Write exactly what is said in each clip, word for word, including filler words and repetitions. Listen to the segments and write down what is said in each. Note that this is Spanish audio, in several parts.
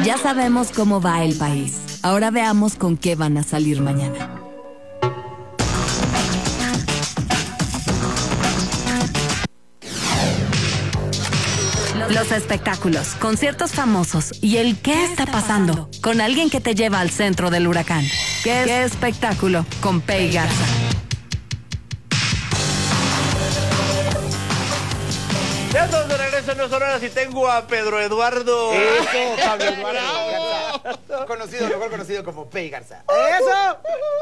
Ya sabemos cómo va el país. Ahora veamos con qué van a salir mañana. Los espectáculos, conciertos famosos y el qué está pasando con alguien que te lleva al centro del huracán. ¿Qué, ¿Qué espectáculo? Con Pei Garza. Ya estamos de regreso en dos horas y tengo a Pedro Eduardo. Eso, Pablo Eduardo Garza. Conocido, mejor conocido como Pei Garza. ¡Eso!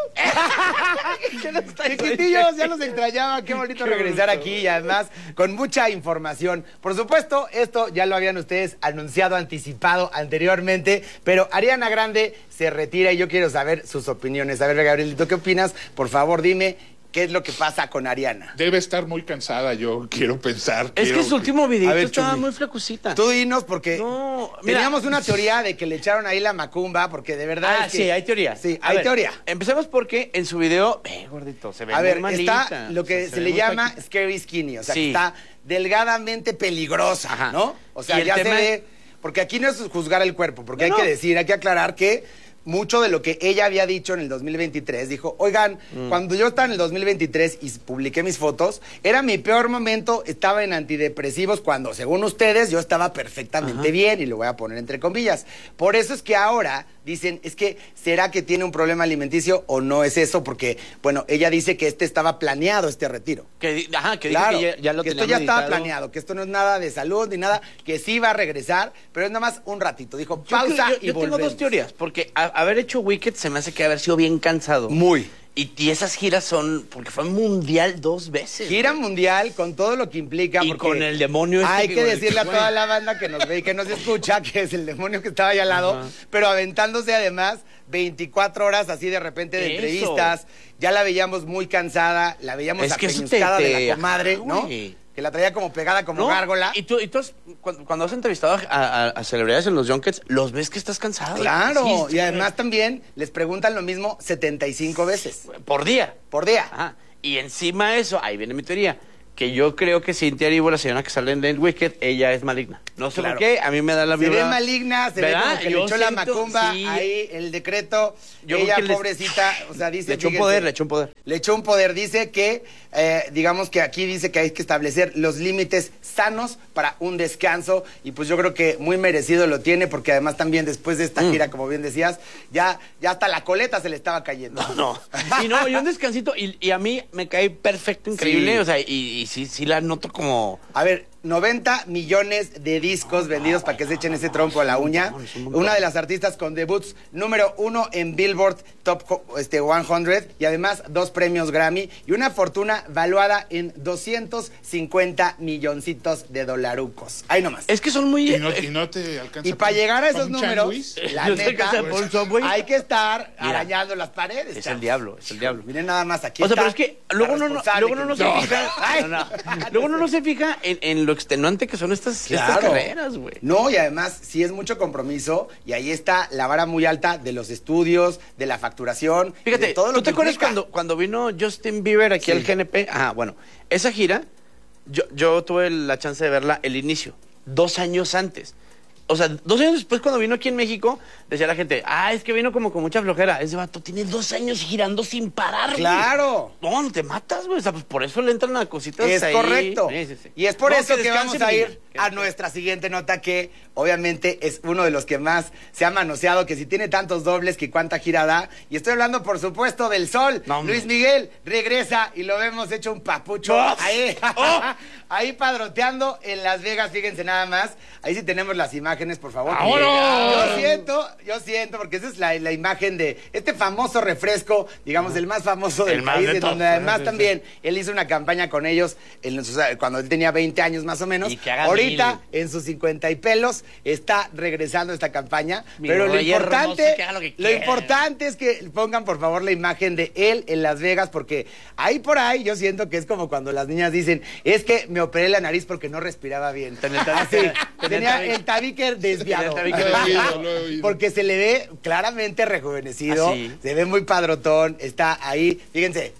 Chiquitillos, ya los extrañaba. Qué bonito Qué regresar gusto. Aquí y además con mucha información. Por supuesto, esto ya lo habían ustedes anunciado, anticipado anteriormente, pero Ariana Grande se retira y yo quiero saber sus opiniones. A ver, Gabrielito, ¿qué opinas? Por favor, dime. ¿Qué es lo que pasa con Ariana? Debe estar muy cansada, yo quiero pensar. Es quiero... que su último videito ver, estaba Chumi, muy flacucita. Tú dinos, porque no, mira, teníamos una teoría de que le echaron ahí la macumba, porque de verdad Ah, es que... sí, hay teoría. Sí, a hay ver, teoría. Empecemos porque en su video, eh, gordito, se ve A muy ver, malita. está lo que O sea, se, se le ve llama muy scary skinny, o sea, sí. que está delgadamente peligrosa, Ajá. ¿no? O sea, Y el ya tema... se ve... Porque aquí no es juzgar el cuerpo, porque no, hay no. que decir, hay que aclarar que... Mucho de lo que ella había dicho en el dos mil veintitrés, dijo, oigan, mm. cuando yo estaba en el dos mil veintitrés y publiqué mis fotos, era mi peor momento, estaba en antidepresivos cuando, según ustedes, yo estaba perfectamente Ajá. bien, y lo voy a poner entre comillas. Por eso es que ahora dicen, es que, ¿será que tiene un problema alimenticio o no es eso? Porque, bueno, ella dice que este estaba planeado, este retiro. Que, ajá, que claro, dijo que ya, ya lo que tenía esto ya meditado. estaba planeado, que esto no es nada de salud ni nada, que sí va a regresar, pero es nada más un ratito. Dijo, Yo pausa creo- yo, y yo volvemos. tengo dos teorías, porque a- haber hecho Wicked se me hace que haber sido bien cansado. Muy. Y, y esas giras son, porque fue mundial dos veces. Gira güey. mundial con todo lo que implica. Y porque con el demonio este hay que- que con el decirle a que- toda la banda que nos ve y que nos escucha que es el demonio que estaba ahí al lado, Ajá. pero aventándose además veinticuatro horas así de repente de Eso. entrevistas. Ya la veíamos muy cansada, la veíamos Es que eso apeñuscada te- de te- la comadre, ajá, ¿no? güey. Que la traía como pegada, como ¿No? gárgola. Y tú, y tú has- cuando, cuando has entrevistado a, a- a celebridades en los junkets, los ves que estás cansado. Claro, Sí, sí, y además también les preguntan lo mismo setenta y cinco veces por día. por día. Ajá. Y encima de eso, ahí viene mi teoría, que yo creo que Cynthia Erivo, la señora que sale en The Wicked, ella es maligna. No sé Claro. por qué, a mí me da la Se vibra. ve maligna, se ¿verdad? ve como que Yo le echó la siento- macumba sí. ahí, el decreto. Yo ella, creo que les- pobrecita, o sea, dice... Le echó un fíjense, poder, le echó un poder. Le echó un poder. Dice que, eh, digamos que aquí dice que hay que establecer los límites sanos para un descanso. Y pues yo creo que muy merecido lo tiene, porque además también después de esta Mm. gira, como bien decías, ya, ya hasta la coleta se le estaba cayendo. No, y no, y un descansito, y, y a mí me cae perfecto, increíble, Sí. o sea, y, y sí, sí la noto como... A ver, noventa millones de discos vendidos para que se echen ese trompo a la uña. montón, es un montón. Una de las artistas con debuts número uno en Billboard Top co- este, cien y además dos premios Grammy y una fortuna valuada en doscientos cincuenta milloncitos de dolarucos. Ahí nomás. Es que son muy... Y no, y no te alcanza. Y para llegar a esos un números, sándwich. la ¿No te neta, alcanza por un Subway? hay que estar Mira, arañando las paredes. es chavos. el diablo, es el diablo. Miren nada más aquí. O sea, está pero es que luego la uno no, responsable luego que uno no nos- se fija... Ay. No, no. Luego uno no se fija en, en lo extenuante que son estas, estas Claro. carreras, güey. No, y además sí es mucho compromiso y ahí está la vara muy alta de los estudios, de la facturación, Fíjate, de todo lo ¿tú que te acuerdas implica. cuando, cuando vino Justin Bieber aquí Sí. al G N P? Ajá, bueno, esa gira, yo, yo tuve la chance de verla el inicio, dos años antes. O sea, dos años después, cuando vino aquí en México, decía la gente, ah, es que vino como con mucha flojera. Ese vato tiene dos años girando sin parar, güey. Claro. No, no te matas, güey. O sea, pues por eso le entran a cositas Es ahí. correcto. Sí, sí, sí. Y es por No, eso que, descanse, vamos a mi ir niña, que a descanse. nuestra siguiente nota, que obviamente es uno de los que más se ha manoseado, que si tiene tantos dobles, que cuánta gira da. Y estoy hablando, por supuesto, del Sol. No, Luis hombre. Miguel regresa y lo vemos hecho un papucho. ¡Oh! Ahí, ¡Oh! ahí padroteando en Las Vegas, fíjense nada más. Ahí sí tenemos las imágenes, por favor. ¡Vámonos! Yo siento, yo siento, porque esa es la, la imagen de este famoso refresco, digamos, el más famoso del El más país, de de todos. donde además Sí, sí. también él hizo una campaña con ellos en los- o sea, cuando él tenía veinte años más o menos. Y que haga Ahorita, mil. en sus cincuenta y pelos, está regresando esta campaña. Mi pero lo rey hermoso, importante, que haga lo que lo quiera. importante es que pongan por favor la imagen de él en Las Vegas, porque ahí por ahí yo siento que es como cuando las niñas dicen, es que me operé la nariz porque no respiraba bien. Tenía el tabique- Así, tenía el tenía tabique- el tabique desviado. tenía el Lo he tabique oído, lo he oído. Porque se le ve claramente rejuvenecido, ¿Ah, sí? se ve muy padrotón, está ahí, fíjense,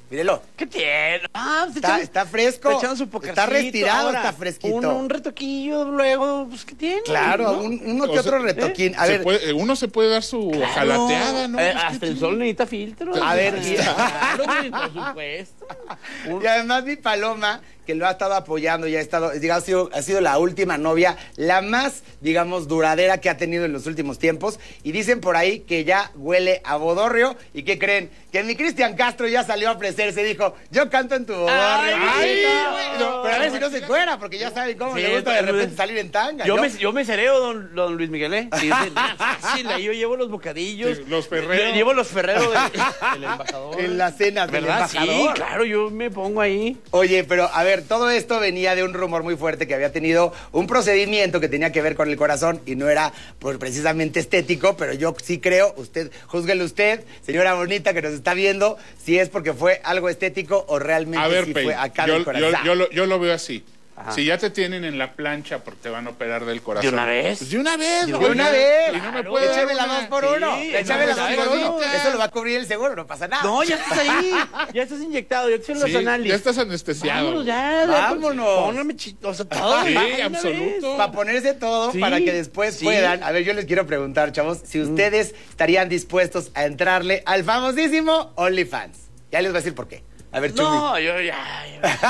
Mírelo. ¿Qué tiene? Ah, pues Está, echando- está fresco. está echando su pokercito. Está retirado, Ahora, está fresquito. Un, un retoquillo luego, pues, ¿qué tiene? Claro, ¿no? un- uno que O sea, otro retoquín. A Se ver, puede- uno se puede dar su Claro. jalateada, ¿no? Eh, Pues, ¿qué hasta el tiene? sol necesita filtro. A ver, y- Claro, güey, por supuesto. Un- y además mi Paloma, que lo ha estado apoyando y ha estado, digamos, ha sido, ha sido la última novia, la más, digamos, duradera que ha tenido en los últimos tiempos. Y dicen por ahí que ya huele a bodorrio. ¿Y qué creen? Que mi Cristian Castro ya salió a ofrecerse. Dijo, yo canto en tu bodorrio. Ay, mijito". güey. No, pero a ver si no se cuera, porque ya saben cómo Sí, le gusta de pero- repente salir en tanga. Yo, me, yo me cereo, don, don Luis Miguel, ¿eh? Sí, es nada fácil, ahí yo llevo los bocadillos. Sí, los ferreros. Lle- Llevo los ferreros del, del embajador. En las cenas del ¿Verdad? embajador. Sí, claro, yo me pongo ahí. Oye, pero a ver, todo esto venía de un rumor muy fuerte que había tenido un procedimiento que tenía que ver con el corazón y no era pues, precisamente estético, pero yo sí creo, usted, júzguelo usted, señora bonita que nos está viendo, si es porque fue algo estético o realmente A ver, si Pei, fue acá yo, del corazón. yo- yo lo, yo lo veo así. Ajá. Si ya te tienen en la plancha porque te van a operar del corazón. ¿De una vez? Pues de una vez, De ¿no? una vez, Y no me claro. puede dar échame la una- dos por uno, Sí, échame la no, dos pues, por uno, ahorita. eso lo va a cubrir el seguro, no pasa nada. No, ya estás ahí. Ya estás inyectado, ya te hicieron Sí, los análisis. ya estás anestesiado. Vámonos ya. Vámonos. Póngame chistoso todo. Sí, va, de una absoluto. vez. Para ponerse todo, Sí, para que después sí. puedan. A ver, yo les quiero preguntar, chavos, si ustedes estarían dispuestos a entrarle al famosísimo OnlyFans. Ya les voy a decir por qué. A ver, Chumi. No, yo ya.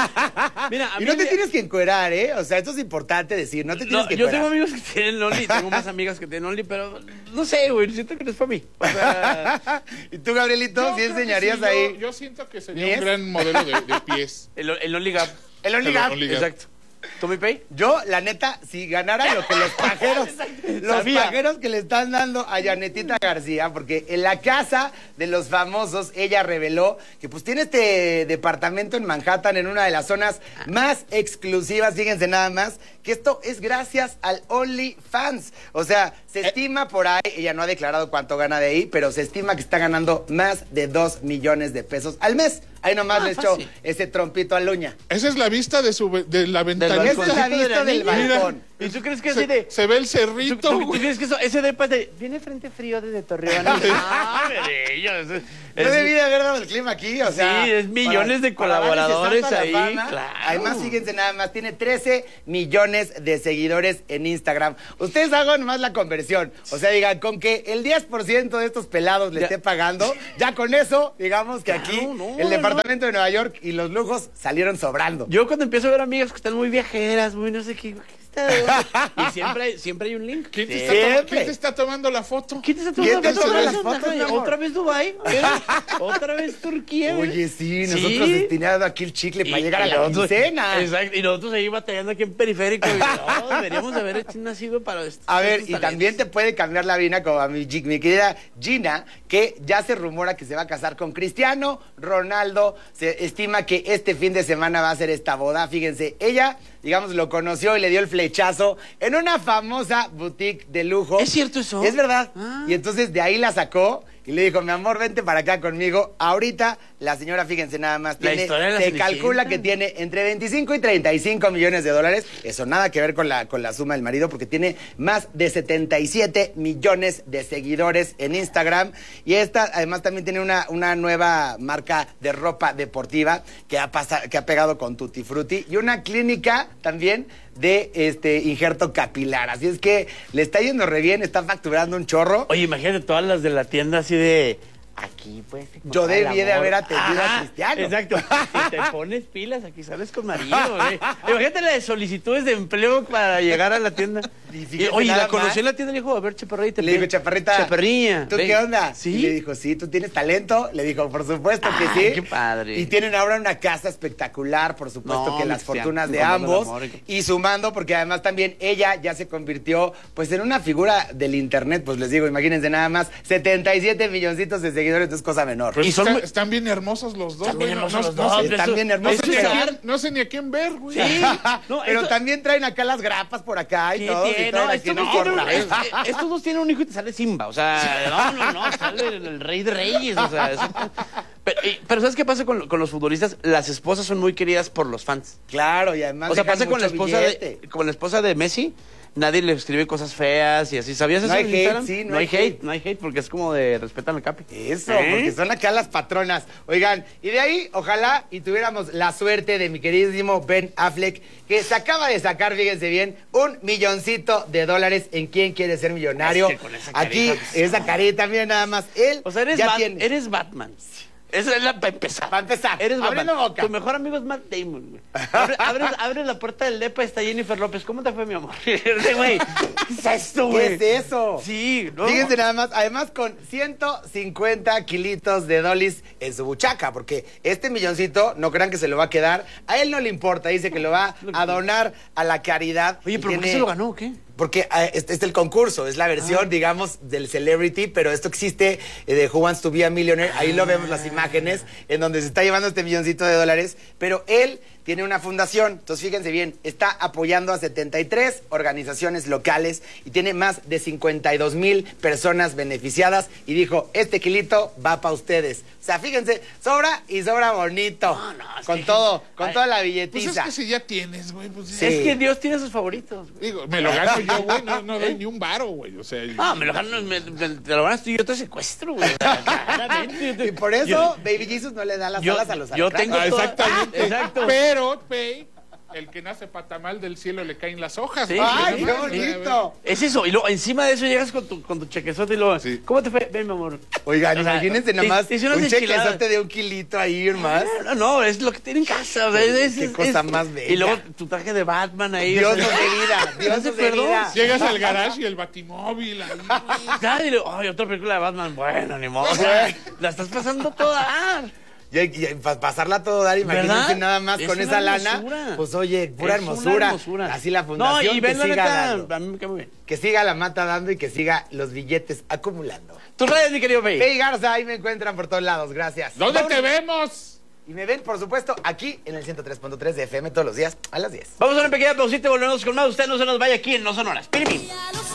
ya. Mira, a Y mí no te me- tienes que encuerar, ¿eh? O sea, esto es importante decir, no te tienes No, que yo encuerar. tengo amigos que tienen Only, tengo más amigas que tienen Only, pero no sé, güey, siento que no es para mí. O sea, ¿Y tú, Gabrielito, Yo sí creo que enseñarías sí, ahí? Yo, yo siento que sería ¿Pies? un gran modelo de, de pies. el, el Only Gap. El OnlyGap. El OnlyGap. Exacto. ¿Tú, mi pay? Yo, la neta, si ganara lo que los pajeros, los Sabía. pajeros que le están dando a Janetita García, porque en la casa de los famosos, ella reveló que pues tiene este departamento en Manhattan, en una de las zonas más exclusivas, fíjense nada más, que esto es gracias al OnlyFans. O sea, se estima por ahí, ella no ha declarado cuánto gana de ahí, pero se estima que está ganando más de dos millones de pesos al mes. Ahí nomás Ah, le echó fácil. ese trompito a la uña. Esa es la vista de, su, ve- de la ventanita. Esa es la balconcito de vista la del niña. balcón. ¿Y tú crees que Se, así de... se ve el ¿Tú, cerrito, tú- tú güey. crees que eso, ese depa es de... Viene frente frío desde Torreón. Ah, bello, es- No es- debí de haber dado el clima aquí, o sea. Sí, es millones de colaboradores darle ese salto a la ahí, fama. claro. Además, fíjense nada más, tiene trece millones de seguidores en Instagram. Ustedes hagan más la conversión. O sea, digan, con que el diez por ciento de estos pelados le Ya. esté pagando, ya con eso, digamos que Claro, aquí no, el no. departamento de Nueva York y los lujos salieron sobrando. Yo cuando empiezo a ver amigas que están muy viajeras, muy no sé qué, ¿qué está? Y siempre hay, siempre hay un link. ¿Quién te, Sí. está toma- Siempre. quién te está tomando la foto? ¿Quién te está ¿Quién tomando te toma fotos? las fotos, Ajá, mi amor? ¿Otra vez Dubái? ¿Eh? ¿Otra vez Turquía? güey? Oye, sí, nosotros destinando aquí el chicle para Y- llegar a y la nosotros- quincena. Exacto, y nosotros ahí batallando aquí en periférico. Y, no, deberíamos de haber nacido para esto. A ver, y también te puede cambiar la vida como a mi, Gi- mi querida Gina, que ya se rumora que se va a casar con Cristiano Ronaldo. Se estima que este fin de semana va a ser esta boda. Fíjense, ella, digamos, lo conoció y le dio el flechazo en una famosa boutique de lujo. ¿Es cierto eso? Es verdad. Ah. Y entonces de ahí la sacó y le dijo, mi amor, vente para acá conmigo. Ahorita la señora, fíjense nada más, La tiene, historia de la se Cenicienta. calcula que tiene entre veinticinco y treinta y cinco millones de dólares. Eso nada que ver con la, con la suma del marido, porque tiene más de setenta y siete millones de seguidores en Instagram. Y esta, además, también tiene una, una nueva marca de ropa deportiva que ha, pasa- que ha pegado con Tutti Frutti. Y una clínica también de este injerto capilar. Así es que le está yendo re bien, está facturando un chorro. Oye, imagínate todas las de la tienda así de... Aquí pues. Yo debí de haber atendido a Cristiano. Exacto. Si te pones pilas, aquí sales con marido, güey. Imagínate la de solicitudes de empleo para llegar a la tienda. Y Y, fíjate oye, nada la conocí más. en la tienda y le dijo, a ver, chaparrita. Le dijo, chaparrita. Chaparrilla. ¿Tú ven. qué onda? Sí. Y le dijo, sí, ¿tú tienes talento? Le dijo, por supuesto que Ay, sí. qué padre. Y tienen ahora una casa espectacular, por supuesto No, que las Cristian, fortunas de sumando el ambos. amor y- Y sumando, porque además también ella ya se convirtió, pues, en una figura del internet. Pues les digo, imagínense nada más, setenta y siete milloncitos de seguidores, no es cosa menor. Pues Y son está- muy- están bien hermosos los dos, Están bien güey. No- hermosos no- los no dos. sé- Están eso- bien No hermosos. sé, ni a eso- quién, no sé ni a quién ver, güey. Sí. No, Pero esto- también traen acá las grapas por acá y ¿Qué todo. y tiene? traen No, aquí estos, en dos el tienen, corral. es- es- estos dos tienen un hijo y te sale Simba. O sea, no, no, no, sale el, el rey de reyes. O sea, eso- pero, y- pero ¿sabes qué pasa con, con los futbolistas? Las esposas son muy queridas por los fans. Claro, y además O sea, dejan pasa con la mucho esposa billete. de, con la esposa de Messi. nadie le escribe cosas feas y así. ¿Sabías eso? No hay en hate, Instagram? sí, no no hay hay hate. hate. No hay hate porque es como de respetan al capi. Eso, ¿Eh? porque son acá las patronas. Oigan, y de ahí, ojalá y tuviéramos la suerte de mi queridísimo Ben Affleck, que se acaba de sacar, fíjense bien, un milloncito de dólares en Quién Quiere Ser Millonario. Es que con esa Aquí, carita, pues, esa carita, mira nada más. Él O sea, eres, ya Bat- tiene. eres Batman. Eso es la para empezar. Para empezar, Eres Batman. abriendo boca. Tu mejor amigo es Matt Damon, güey. Abre- abres, abres la puerta del depa y está Jennifer López. ¿Cómo te fue, mi amor? Güey, ¿qué es esto, güey? ¿Qué es eso? Sí, ¿no? Fíjense nada más, además con ciento cincuenta kilitos de dolis en su buchaca, porque este milloncito, no crean que se lo va a quedar, a él no le importa, dice que lo va a donar a la caridad. Oye, y ¿pero por qué tiene- se lo ganó o qué? Porque eh, este es el concurso, es la versión, digamos, del celebrity, pero esto existe eh, de Who Wants to Be a Millionaire. Ahí lo vemos las imágenes en donde se está llevando este milloncito de dólares, pero él tiene una fundación. Entonces, fíjense bien, está apoyando a setenta y tres organizaciones locales y tiene más de cincuenta y dos mil personas beneficiadas y dijo, este kilito va para ustedes. O sea, fíjense, sobra y sobra bonito. No, no, es con que- todo, con Ay, toda la Pues billetiza. es que si ya tienes, güey, pues Sí. Es que Dios tiene sus favoritos. güey. digo, me lo gano yo, güey, no, no doy ni un varo, güey, o sea... Ah, me lo gano, me- me- te lo ganas tú y yo te secuestro, güey. O sea, claramente. Y por eso Yo- Baby Jesus no le da las yo- alas a los yo alacranes. tengo Ah, toda- exactamente. Ah, exacto. Pero, Pei, el que nace patamal del cielo le caen las hojas. Sí, güey, ¡Ay, nada qué más, bonito! Es eso, y luego encima de eso llegas con tu, con tu chequezote y luego, Sí. ¿cómo te fue? Ven, mi amor. Oigan, O sea, imagínense te- nomás te hice unas un enchiladas. chequezote de un kilito ahí, más. No, no, es lo que tiene en casa. O sea, es, Qué es- cosa es- más bella. Y luego tu traje de Batman ahí. Dios o sea, nos dé vida, Dios ¿no se nos dé acuerdo? vida. Llegas al garage y el batimóvil ahí, güey. Ya, y luego, ay, otra película de Batman. Bueno, ni modo. O sea, la estás pasando toda. Y, y para pasarla a todo dar, imagínense ¿Verdad? nada más Es con una esa lana. hermosura. Pues oye, pura Es una hermosura. hermosura. Así la No, fundación y que ven, la siga neta, dando. a mí me cae muy bien. Que siga la mata dando y que siga los billetes acumulando. Tus redes, mi querido Pei. Pei Garza, ahí me encuentran por todos lados. Gracias. ¿Dónde te vemos? Y me ven, por supuesto, aquí en el ciento tres punto tres de F M todos los días a las diez. Vamos a una pequeña pausita y volvemos con más. Usted no se nos vaya aquí en No Sonoras. Piripim. Ya lo